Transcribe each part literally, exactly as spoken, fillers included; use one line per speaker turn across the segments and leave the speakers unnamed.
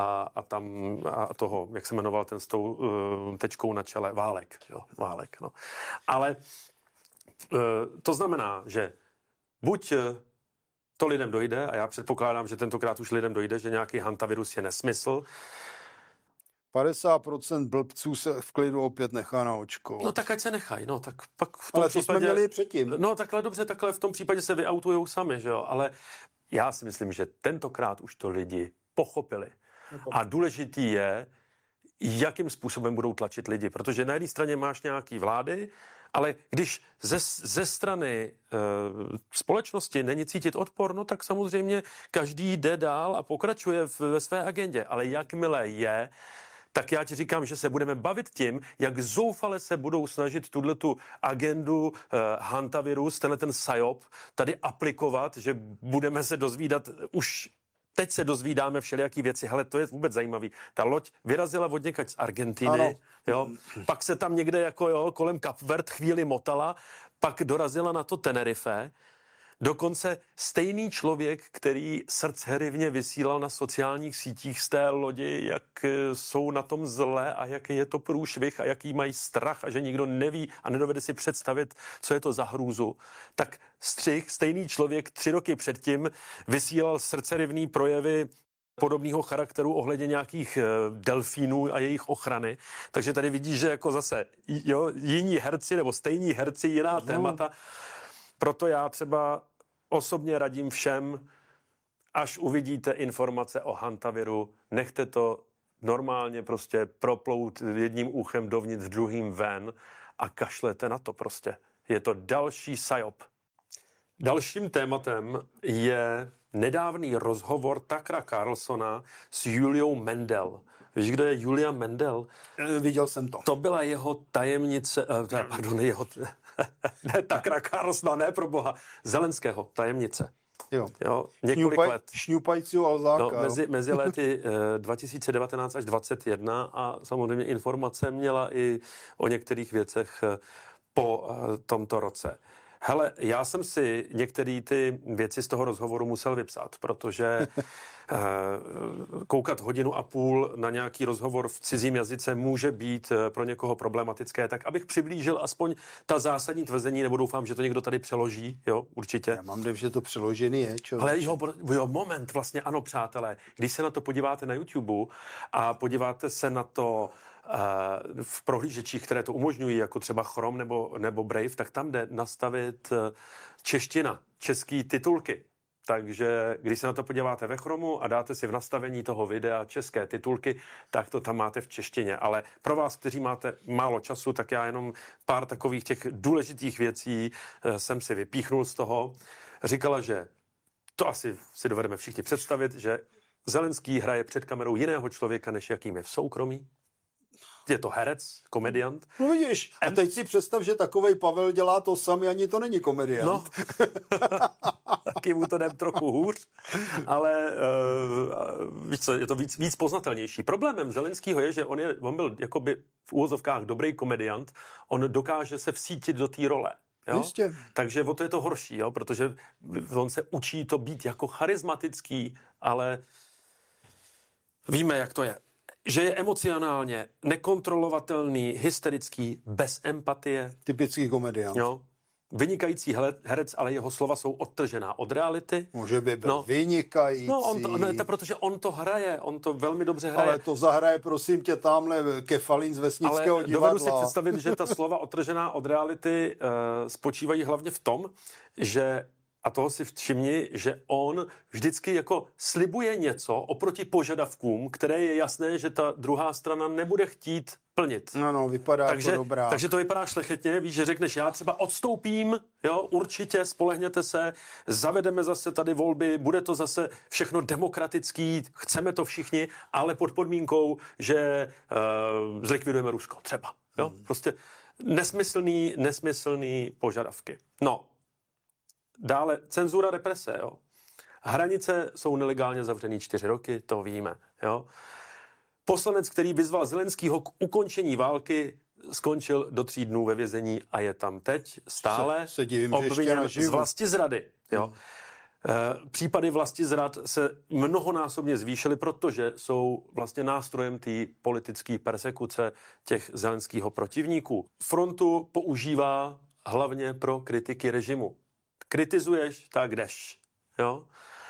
a, a tam a toho, jak se jmenoval ten s tou uh, tečkou na čele, Válek. Jo, Válek, no. Ale uh, to znamená, že buď uh, to lidem dojde, a já předpokládám, že tentokrát už lidem dojde, že nějaký hantavirus je nesmysl.
padesát procent blbců se v klidu opět nechá naočkovat.
No tak ať se nechají, no tak pak v tom
Ale
případě...
to jsme měli předtím.
No takhle dobře, takhle v tom případě se vyautujou sami, že jo, ale já si myslím, že tentokrát už to lidi pochopili. A důležitý je, jakým způsobem budou tlačit lidi, protože na jedné straně máš nějaký vlády, ale když ze, ze strany e, společnosti není cítit odpor, no tak samozřejmě každý jde dál a pokračuje v, ve své agendě. Ale jakmile je, tak já ti říkám, že se budeme bavit tím, jak zoufale se budou snažit tuhletu agendu e, hantavirus, tenhle ten psyop, tady aplikovat, že budeme se dozvídat už... Teď se dozvídáme všelijaký věci. Hele, to je vůbec zajímavý. Ta loď vyrazila od někač z Argentiny, jo, pak se tam někde jako jo, kolem Kapverd chvíli motala, pak dorazila na to Tenerife. Dokonce stejný člověk, který srdceřivně vysílal na sociálních sítích z té lodi, jak jsou na tom zle a jaký je to průšvih a jaký mají strach a že nikdo neví a nedovede si představit, co je to za hrůzu, tak Střih, stejný člověk tři roky předtím vysílal srdcerivný projevy podobného charakteru ohledně nějakých delfínů a jejich ochrany. Takže tady vidíš, že jako zase jo, jiní herci nebo stejní herci, jiná no. témata. Proto já třeba osobně radím všem, až uvidíte informace o hantaviru, nechte to normálně prostě proplout jedním uchem dovnitř, druhým ven a kašlete na to prostě. Je to další psyop. Dalším tématem je nedávný rozhovor Tuckera Carlsona s Juliou Mendel. Víš, kdo je Julia Mendel?
Viděl jsem to.
To byla jeho tajemnice, ne, pardon, jeho, ne Tuckera Carlsona, ne pro boha, Zelenského tajemnice.
Jo.
Jo, několik
Šňupaj,
let.
Šňupajícího Alzáka.
No, mezi, mezi lety eh, dva tisíce devatenáct až dvacet jedna a samozřejmě informace měla i o některých věcech eh, po eh, tomto roce. Hele, já jsem si některé ty věci z toho rozhovoru musel vypsat, protože eh, koukat hodinu a půl na nějaký rozhovor v cizím jazyce může být eh, pro někoho problematické, tak abych přiblížil aspoň ta zásadní tvrzení, nebo doufám, že to někdo tady přeloží, jo, určitě.
Já mám dev, že to přeložený je, čo?
Ale jo, jo, moment, vlastně ano, přátelé, když se na to podíváte na YouTube a podíváte se na to v prohlížečích, které to umožňují, jako třeba Chrome nebo, nebo Brave, tak tam jde nastavit čeština, český titulky. Takže když se na to podíváte ve Chromu a dáte si v nastavení toho videa české titulky, tak to tam máte v češtině. Ale pro vás, kteří máte málo času, tak já jenom pár takových těch důležitých věcí jsem si vypíchnul z toho. Říkala, že to asi si dovedeme všichni představit, že Zelenský hraje před kamerou jiného člověka, než jakým je v soukromí. Je to herec, komediant.
No vidíš, a teď si představ, že takovej Pavel dělá to samý, ani to není komediant.
No, taky mu to jde trochu hůř, ale uh, víš co, je to víc, víc poznatelnější. Problémem Zelenskýho je, že on, je, on byl jakoby v úvozovkách dobrý komediant, on dokáže se vsítit do té role. Jo?
Jistě.
Takže o to je to horší, jo? Protože on se učí to být jako charismatický, ale víme, jak to je. Že je emocionálně nekontrolovatelný, hysterický, bez empatie.
Typický komediant.
Jo. Vynikající herec, ale jeho slova jsou odtržená od reality.
Může by byl
no.
vynikající.
No, on to, ne, to, protože on to hraje, on to velmi dobře hraje.
Ale to zahraje, prosím tě, tamhle Kefalín z vesnického
ale
divadla.
dovedu si představit, že ta slova odtržená od reality uh, spočívají hlavně v tom, že a toho si všimni, že on vždycky jako slibuje něco oproti požadavkům, které je jasné, že ta druhá strana nebude chtít plnit.
No, no, vypadá
takže,
jako dobrá.
Takže to vypadá šlechetně, víš, že řekneš, já třeba odstoupím, jo, určitě, spolehněte se, zavedeme zase tady volby, bude to zase všechno demokratický, chceme to všichni, ale pod podmínkou, že uh, zlikvidujeme Rusko třeba. Jo? Hmm. Prostě nesmyslný, nesmyslný požadavky. No. Dále cenzura, represe, jo. Hranice jsou nelegálně zavřený čtyři roky, to víme, jo. Poslanec, který vyzval Zelenskýho k ukončení války, skončil do tří dnů ve vězení a je tam teď stále
se, se divím,
obviněn z vlastizrady, jo. Hmm. Případy vlastizrad se mnohonásobně zvýšily, protože jsou vlastně nástrojem té politické persekuce těch Zelenskýho protivníků. Frontu používá hlavně pro kritiky režimu. Kritizuješ, tak jdeš. Jo?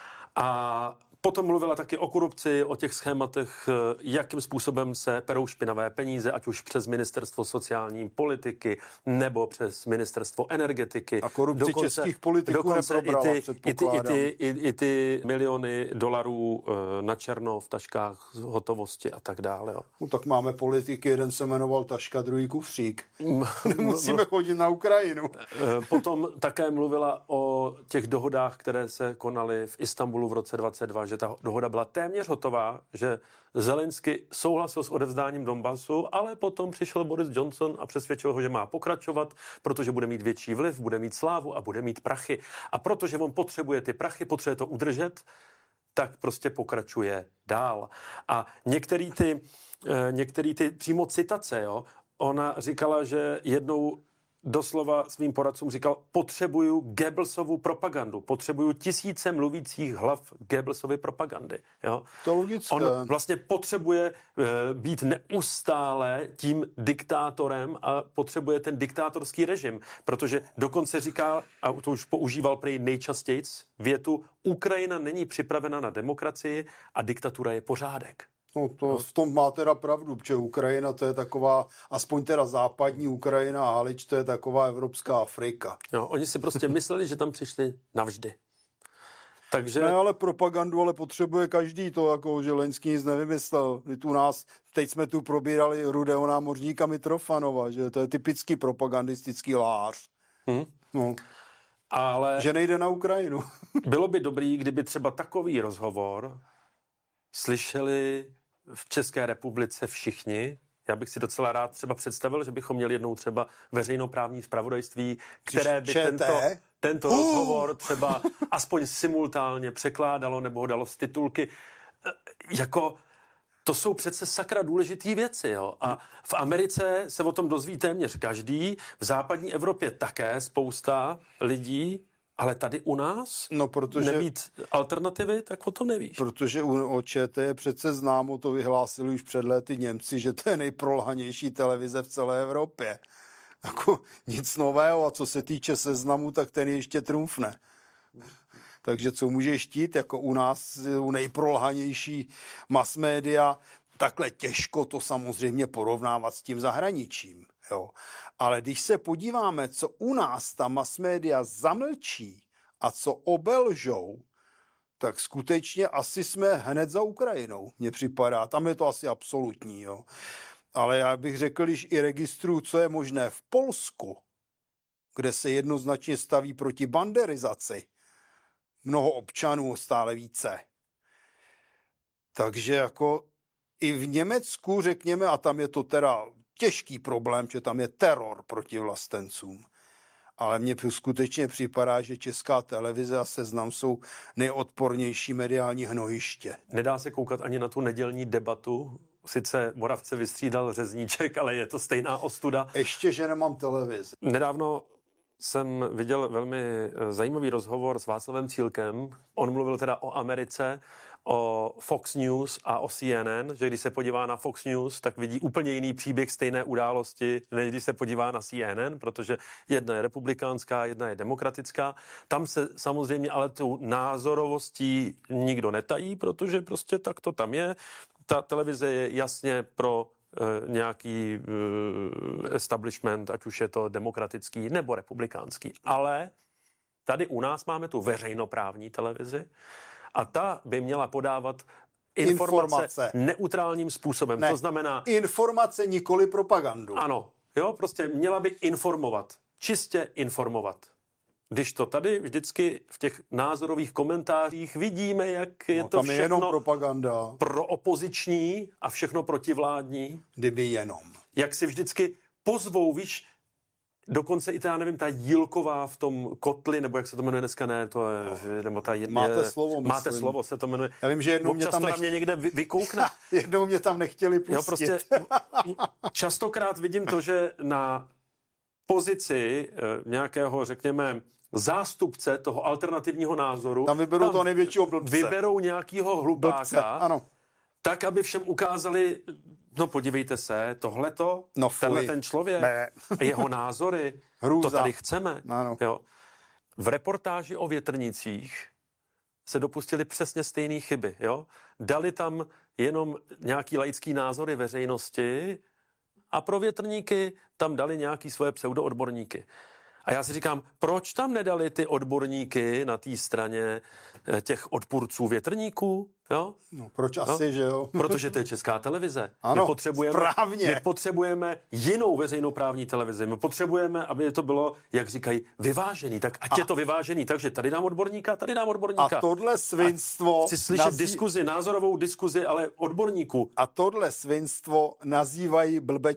A potom mluvila taky o korupci, o těch schématech, jakým způsobem se perou špinavé peníze, ať už přes ministerstvo sociální politiky nebo přes ministerstvo energetiky.
A korupci
dokonce,
českých politiků
dokonce
neprobrala,
i ty, i, ty, i, ty, i, i ty miliony dolarů na černo v taškách z hotovosti a tak dále. Jo.
No, tak máme politiky, jeden se jmenoval Taška, druhý Kufřík. Nemusíme chodit na Ukrajinu.
Potom také mluvila o těch dohodách, které se konaly v Istanbulu v roce dvacet dva, že ta dohoda byla téměř hotová, že Zelensky souhlasil s odevzdáním Donbasu, ale potom přišel Boris Johnson a přesvědčil ho, že má pokračovat, protože bude mít větší vliv, bude mít slávu a bude mít prachy. A protože on potřebuje ty prachy, potřebuje to udržet, tak prostě pokračuje dál. A některý ty, některý ty přímo citace, jo, ona říkala, že jednou doslova svým poradcům říkal, potřebuju Goebbelsovu propagandu, potřebuju tisíce mluvících hlav Goebbelsovy propagandy. Jo?
To logické.
On vlastně potřebuje uh, být neustále tím diktátorem a potřebuje ten diktátorský režim, protože dokonce říká, a to už používal prý nejčastěji větu, Ukrajina není připravena na demokracii a diktatura je pořádek.
No to v tom má teda pravdu, protože Ukrajina to je taková, aspoň teda západní Ukrajina a Halič to je taková evropská Afrika.
Jo, oni si prostě mysleli, že tam přišli navždy. Takže...
Ne, ale propagandu ale potřebuje každý to, jako, že Lenský nic nevymyslel. U nás, teď jsme tu probírali Rudého námořníka Mitrofanova, že to je typický propagandistický lhář.
Hmm.
No.
Ale
že nejde na Ukrajinu.
Bylo by dobrý, kdyby třeba takový rozhovor slyšeli v České republice všichni. Já bych si docela rád třeba představil, že bychom měli jednou třeba veřejnoprávní zpravodajství, které by tento, tento rozhovor třeba aspoň simultánně překládalo nebo ho dalo z titulky. Jako, to jsou přece sakra důležitý věci. Jo? A v Americe se o tom dozví téměř každý, v západní Evropě také spousta lidí, ale tady u nás
no, protože,
nemít alternativy, tak o tom nevíš.
Protože u o ČT je přece známo, to vyhlásili už před lety Němci, že to je nejprolhanější televize v celé Evropě. Jako nic nového a co se týče Seznamu, tak ten ještě trumfne. Takže co můžeš chtít, jako u nás u nejprolhanější mass media, takhle těžko to samozřejmě porovnávat s tím zahraničím. Jo. Ale když se podíváme, co u nás ta mass media zamlčí a co obelžou, tak skutečně asi jsme hned za Ukrajinou, mně připadá. Tam je to asi absolutní. Jo. Ale já bych řekl, když i registruju, co je možné v Polsku, kde se jednoznačně staví proti banderizaci, mnoho občanů stále více. Takže jako i v Německu, řekněme, a tam je to teda těžký problém, že tam je teror proti vlastencům. Ale mně skutečně připadá, že Česká televize a Seznam jsou nejodpornější mediální hnojiště.
Nedá se koukat ani na tu nedělní debatu. Sice Moravce vystřídal řezníček, ale je to stejná ostuda.
Ještě, že nemám televizi.
Nedávno jsem viděl velmi zajímavý rozhovor s Václavem Cílkem. On mluvil teda o Americe, o Fox News a o C N N, že když se podívá na Fox News, tak vidí úplně jiný příběh stejné události, než když se podívá na C N N, protože jedna je republikánská, jedna je demokratická. Tam se samozřejmě ale tu názorovostí nikdo netají, protože prostě tak to tam je. Ta televize je jasně pro e, nějaký e, establishment, ať už je to demokratický nebo republikánský. Ale tady u nás máme tu veřejnoprávní televizi, a ta by měla podávat informace, informace. neutrálním způsobem.
Ne.
To znamená...
Informace, nikoli propagandu.
Ano. Jo, prostě měla by informovat. Čistě informovat. Když to tady vždycky v těch názorových komentářích vidíme, jak je
no,
to
tam je
všechno
jenom propaganda.
Pro opoziční a všechno protivládní.
Kdyby jenom.
Jak si vždycky pozvou, víš, dokonce i ta, já nevím, ta Jílková v tom kotli, nebo jak se to jmenuje dneska, ne, to je, nebo ta... Je,
máte slovo, myslím.
Máte slovo, se to jmenuje.
Já vím, že jednou mě tam
nech...
nech...
mě někde vy, vykoukne.
jednou mě tam nechtěli pustit.
Jo, prostě častokrát vidím to, že na pozici nějakého, řekněme, zástupce toho alternativního názoru.
Tam vyberou toho největšího blbce.
Vyberou nějakýho
Blbce,
hlupáka,
ano.
tak, aby všem ukázali, no podívejte se, tohleto,
No
tenhle
fuj.
ten člověk,
Ne.
jeho názory,
Hrůza.
to tady chceme.
Ano.
Jo. V reportáži o větrnicích se dopustili přesně stejné chyby. Jo? Dali tam jenom nějaký laický názory veřejnosti a pro větrníky tam dali nějaký svoje pseudoodborníky. A já si říkám, proč tam nedali ty odborníky na té straně eh, těch odpůrců větrníků? Jo?
No, proč asi, že jo?
Protože to je Česká televize.
Ano,
my potřebujeme,
správně.
my potřebujeme jinou veřejnoprávní televizi. My potřebujeme, aby to bylo, jak říkají, vyvážený. Tak ať
A-
je to vyvážený. Takže tady dám odborníka, tady dám odborníka.
A tohle svinstvo...
Chci slyšet
nazý-
diskuzi, názorovou diskuzi, ale odborníků.
A tohle svinstvo nazývají blbe